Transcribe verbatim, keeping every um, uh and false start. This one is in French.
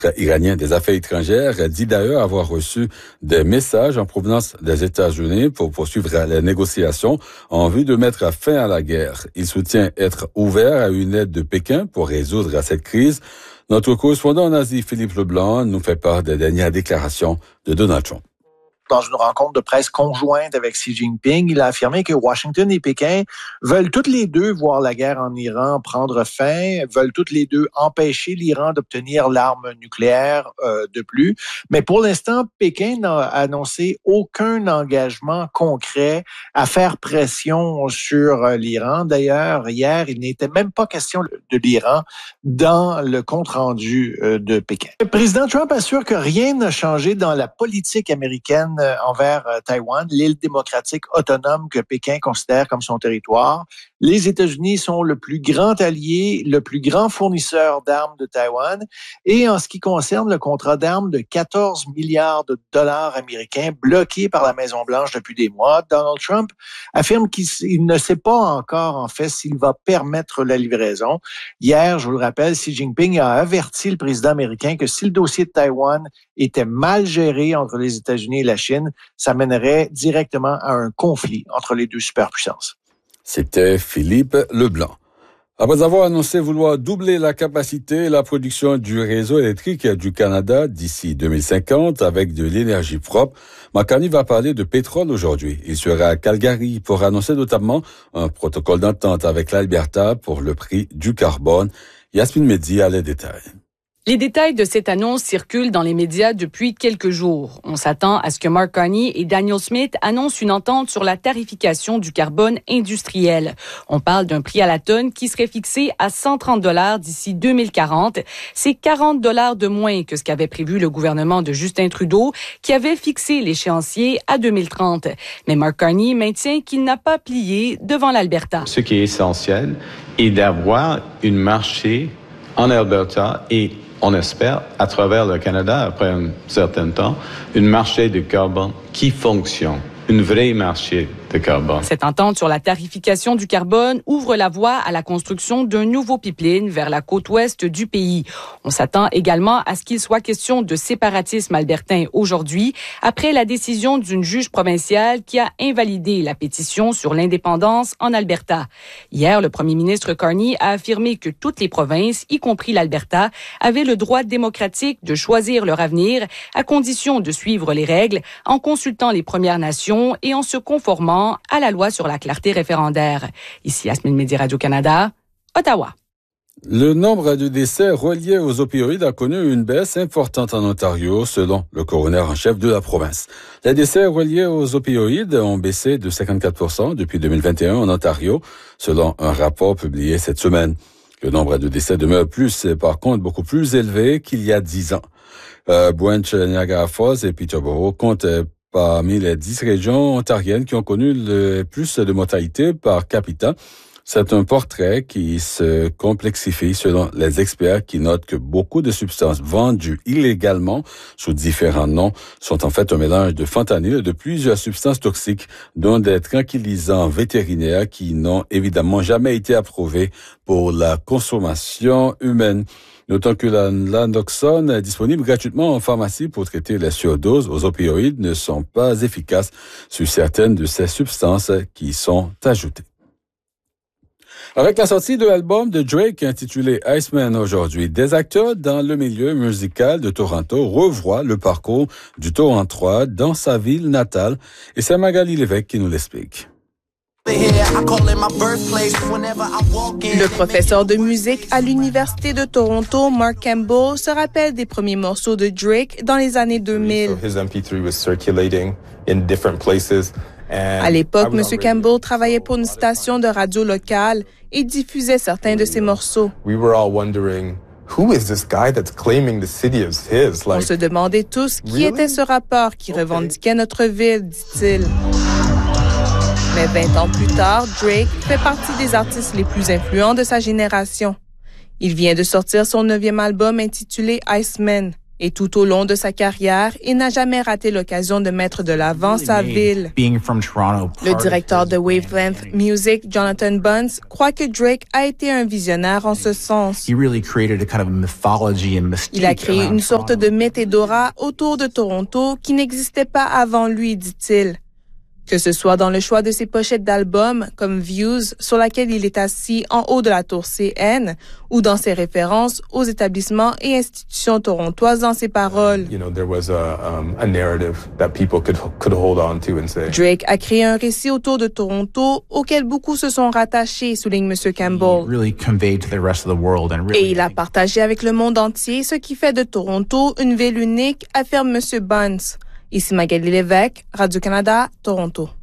iranien des Affaires étrangères dit d'ailleurs avoir reçu des messages en provenance des États-Unis pour poursuivre les négociations en vue de mettre fin à la guerre. Il soutient être ouvert à une aide de Pékin pour résoudre cette crise. Notre correspondant en Asie, Philippe Leblanc, nous fait part des dernières déclarations de Donald Trump. Dans une rencontre de presse conjointe avec Xi Jinping, il a affirmé que Washington et Pékin veulent toutes les deux voir la guerre en Iran prendre fin, veulent toutes les deux empêcher l'Iran d'obtenir l'arme nucléaire euh, de plus. Mais pour l'instant, Pékin n'a annoncé aucun engagement concret à faire pression sur euh, l'Iran. D'ailleurs, hier, il n'était même pas question de l'Iran dans le compte-rendu euh, de Pékin. Le président Trump assure que rien n'a changé dans la politique américaine envers Taïwan, l'île démocratique autonome que Pékin considère comme son territoire. Les États-Unis sont le plus grand allié, le plus grand fournisseur d'armes de Taïwan. Et en ce qui concerne le contrat d'armes de quatorze milliards de dollars américains bloqué par la Maison-Blanche depuis des mois, Donald Trump affirme qu'il ne sait pas encore, en fait, s'il va permettre la livraison. Hier, je vous le rappelle, Xi Jinping a averti le président américain que si le dossier de Taïwan était mal géré entre les États-Unis et la Chine, ça mènerait directement à un conflit entre les deux superpuissances. C'était Philippe Leblanc. Après avoir annoncé vouloir doubler la capacité et la production du réseau électrique du Canada d'ici deux mille cinquante avec de l'énergie propre, Mark Carney va parler de pétrole aujourd'hui. Il sera à Calgary pour annoncer notamment un protocole d'entente avec l'Alberta pour le prix du carbone. Yasmine Mehdi a les détails. Les détails de cette annonce circulent dans les médias depuis quelques jours. On s'attend à ce que Mark Carney et Daniel Smith annoncent une entente sur la tarification du carbone industriel. On parle d'un prix à la tonne qui serait fixé à cent trente dollars d'ici deux mille quarante. C'est quarante dollars de moins que ce qu'avait prévu le gouvernement de Justin Trudeau, qui avait fixé l'échéancier à deux mille trente. Mais Mark Carney maintient qu'il n'a pas plié devant l'Alberta. Ce qui est essentiel est d'avoir un marché en Alberta et on espère, à travers le Canada, après un certain temps, un marché de carbone qui fonctionne, un vrai marché de carbone. Cette entente sur la tarification du carbone ouvre la voie à la construction d'un nouveau pipeline vers la côte ouest du pays. On s'attend également à ce qu'il soit question de séparatisme albertain aujourd'hui, après la décision d'une juge provinciale qui a invalidé la pétition sur l'indépendance en Alberta. Hier, le premier ministre Carney a affirmé que toutes les provinces, y compris l'Alberta, avaient le droit démocratique de choisir leur avenir à condition de suivre les règles en consultant les Premières Nations et en se conformant à la loi sur la clarté référendaire. Ici, Yasmine Mehdi, Radio-Canada, Ottawa. Le nombre de décès reliés aux opioïdes a connu une baisse importante en Ontario, selon le coroner en chef de la province. Les décès reliés aux opioïdes ont baissé de cinquante-quatre pour cent depuis deux mille vingt et un en Ontario, selon un rapport publié cette semaine. Le nombre de décès demeure plus, par contre, beaucoup plus élevé qu'il y a dix ans. Euh, Brent, Niagara Falls et Peterborough comptent parmi les dix régions ontariennes qui ont connu le plus de mortalité par capita. C'est un portrait qui se complexifie selon les experts qui notent que beaucoup de substances vendues illégalement sous différents noms sont en fait un mélange de fentanyl et de plusieurs substances toxiques, dont des tranquillisants vétérinaires qui n'ont évidemment jamais été approuvés pour la consommation humaine. Notons que la naloxone, disponible gratuitement en pharmacie pour traiter les surdoses aux opioïdes, ne sont pas efficaces sur certaines de ces substances qui sont ajoutées. Avec la sortie de l'album de Drake intitulé Iceman aujourd'hui, des acteurs dans le milieu musical de Toronto revoient le parcours du Torontois dans sa ville natale. Et c'est Magali Lévesque qui nous l'explique. Le professeur de musique à l'Université de Toronto, Mark Campbell, se rappelle des premiers morceaux de Drake dans les années deux mille. À l'époque, M. Campbell travaillait pour une station de radio locale et diffusait certains de ses morceaux. On se demandait tous qui était ce rappeur qui revendiquait notre ville, dit-il. Mais vingt ans plus tard, Drake fait partie des artistes les plus influents de sa génération. Il vient de sortir son neuvième album intitulé Iceman. Et tout au long de sa carrière, il n'a jamais raté l'occasion de mettre de l'avant sa ville. Le directeur de Wavelength Music, Jonathan Bunce, croit que Drake a été un visionnaire en ce sens. Il a créé une sorte de métédora autour de Toronto qui n'existait pas avant lui, dit-il. Que ce soit dans le choix de ses pochettes d'albums, comme Views, sur laquelle il est assis en haut de la tour C N, ou dans ses références aux établissements et institutions torontoises dans ses paroles. Drake a créé un récit autour de Toronto auquel beaucoup se sont rattachés, souligne M. Campbell. Et il a partagé avec le monde entier ce qui fait de Toronto une ville unique, affirme M. Bunce. Ici Magali Lévesque, Radio-Canada, Toronto.